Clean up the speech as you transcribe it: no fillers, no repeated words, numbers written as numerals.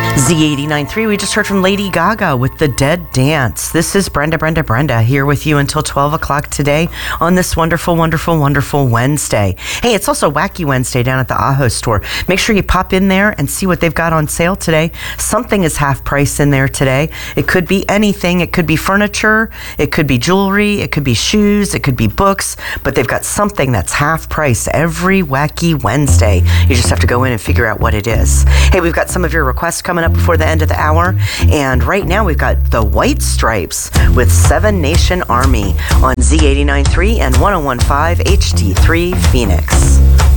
Z89.3, we just heard from Lady Gaga with The Dead Dance. This is Brenda here with you until 12 o'clock today on this wonderful Wednesday. Hey, it's also Wacky Wednesday down at the Aho store. Make sure you pop in there and see what they've got on sale today. Something is half price in there today. It could be anything. It could be furniture. It could be jewelry. It could be shoes. It could be books. But they've got something that's half price every Wacky Wednesday. You just have to go in and figure out what it is. Hey, we've got some of your requests coming up before the end of the hour, and right now we've got the White Stripes with Seven Nation Army on Z89.3 and 101.5 HD3 Phoenix.